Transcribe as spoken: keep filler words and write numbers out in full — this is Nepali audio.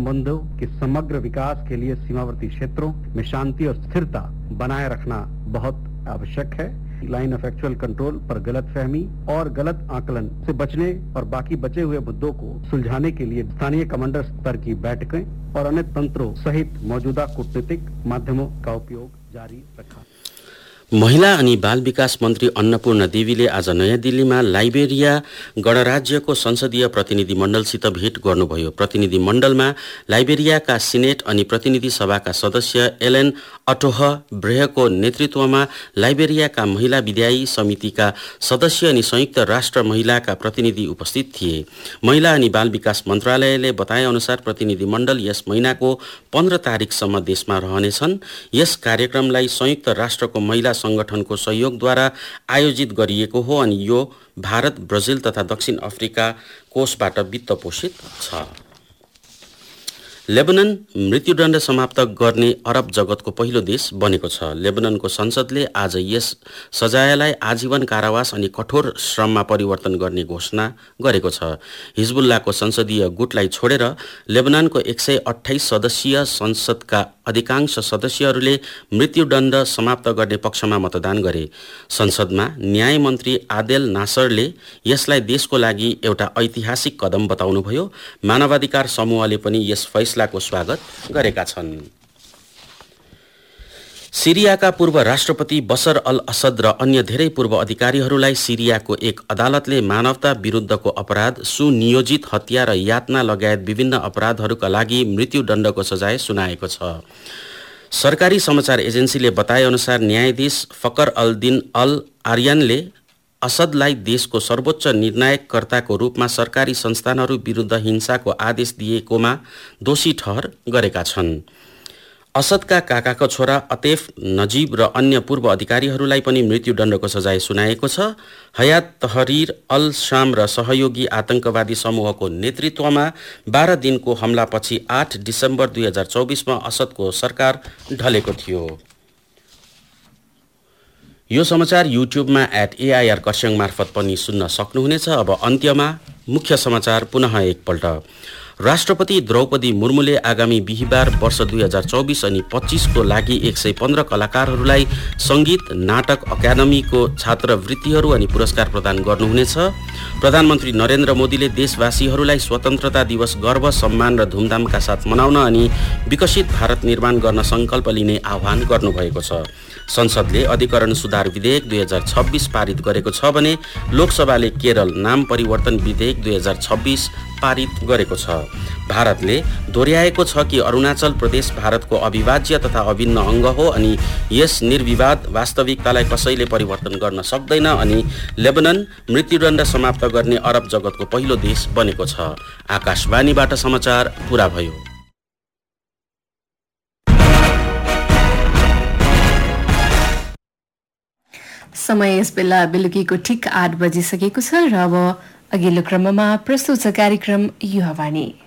संबंधों के समग्र विकास के लिए सीमावर्ती क्षेत्रों में शांति और स्थिरता बनाए रखना बहुत आवश्यक है। लाइन ऑफ एक्चुअल कंट्रोल पर गलतफहमी और गलत आकलन से बचने और बाकी बचे हुए मुद्दों को सुलझाने के लिए स्थानीय कमांडर स्तर की बैठकें और अन्य तंत्रों सहित मौजूदा कूटनीतिक माध्यमों का उपयोग जारी रखा। महिला अनि बाल विकास मन्त्री अन्नपूर्ण देवीले आज नयाँ दिल्लीमा लाइबेरिया गणराज्यको संसदीय प्रतिनिधिमण्डलसित भेट गर्नुभयो। प्रतिनिधिमण्डलमा लाइबेरियाका सिनेट अनि प्रतिनिधि सभाका सदस्य एलेन अटोह ब्रेहको नेतृत्वमा लाइबेरियाका महिला विधायी समितिका सदस्य अनि संयुक्त राष्ट्र महिलाका प्रतिनिधि उपस्थित थिए। महिला अनि बाल विकास मन्त्रालयले बताए अनुसार प्रतिनिधिमण्डल यस महिनाको पन्ध्र तारिकसम्म देशमा रहनेछन्। यस कार्यक्रमलाई संयुक्त राष्ट्रको महिला संगठनको सहयोगद्वारा आयोजित गरिएको हो अनि यो भारत, ब्राजिल तथा दक्षिण अफ्रिका कोषबाट वित्त पोषित छ। लेबनन मृत्युदण्ड समाप्त गर्ने अरब जगतको पहिलो देश बनेको छ। लेबननको संसदले आज यस सजायलाई आजीवन कारावास अनि कठोर श्रममा परिवर्तन गर्ने घोषणा गरेको छ। हिजबुल्लाको संसदीय गुटलाई छोडेर लेबननको एक सय अठाइस सदस्यीय संसदका अधिकांश सदस्यहरूले मृत्युदण्ड समाप्त गर्ने पक्षमा मतदान गरे। संसदमा न्याय मन्त्री आदेल नासरले यसलाई देशको लागि एउटा ऐतिहासिक कदम बताउनुभयो। मानवाधिकार समूहले पनि यस फैसलाको स्वागत गरेका छन्। सिरियाका पूर्व राष्ट्रपति बशर अल असद र अन्य धेरै पूर्व अधिकारीहरूलाई सिरियाको एक अदालतले मानवता विरुद्धको अपराध, सुनियोजित हत्या र यातना लगायत विभिन्न अपराधहरूका लागि मृत्युदण्डको सजाय सुनाएको छ। सरकारी समाचार एजेन्सीले बताए अनुसार न्यायाधीश फकर अल दिन अल आर्यनले असदलाई देशको सर्वोच्च निर्णायककर्ताको रूपमा सरकारी संस्थानहरू विरुद्ध हिंसाको आदेश दिएकोमा दोषी ठहर गरेका छन्। असदका काकाको छोरा अतेफ नजीब र अन्य पूर्व अधिकारीहरूलाई पनि मृत्युदण्डको सजाय सुनाएको छ। हयात तहरीर अल शाम र सहयोगी आतंकवादी समूहको नेतृत्वमा बाह्र दिनको हमलापछि आठ डिसेम्बर दुई हजार चौबिसमा असदको सरकार ढलेको थियो। यो समाचार युट्युबमा एट एआइआर खरसाङ मार्फत पनि सुन्न सक्नुहुनेछ। अब अन्त्यमा मुख्य समाचार पुनः एकपल्ट। राष्ट्रपति द्रौपदी मुर्मुले आगामी बिहिबार वर्ष दुई हजार चौबिस अनि पच्चीसको लागि एक सय पन्ध्र कलाकारहरूलाई सङ्गीत नाटक अकादमीको छात्रवृत्तिहरू अनि पुरस्कार प्रदान गर्नुहुनेछ। प्रधानमन्त्री नरेन्द्र मोदीले देशवासीहरूलाई स्वतन्त्रता दिवस गर्व, सम्मान र धुमधामका साथ मनाउन अनि विकसित भारत निर्माण गर्न सङ्कल्प लिने आह्वान गर्नुभएको छ। संसदले अधिकरण सुधार विधेयक दुई हजार छब्बिस पारित गरेको छ भने लोकसभाले केरल नाम परिवर्तन विधेयक दुई हजार छब्बिस पारित गरेको छ। भारतले दोहोर्याएको छ कि अरुणाचल प्रदेश भारतको अविभाज्य तथा अभिन्न अङ्ग हो अनि यस निर्विवाद वास्तविकतालाई कसैले परिवर्तन गर्न सक्दैन अनि लेबनन मृत्युदण्ड समाप्त गर्ने अरब जगतको पहिलो देश बनेको छ। आकाशवाणीबाट समाचार पूरा भयो। समय यस बेला बेलुकीको ठिक आठ बजिसकेको छ र अब अघिल्लो क्रममा प्रस्तुत छ कार्यक्रम युवावाणी।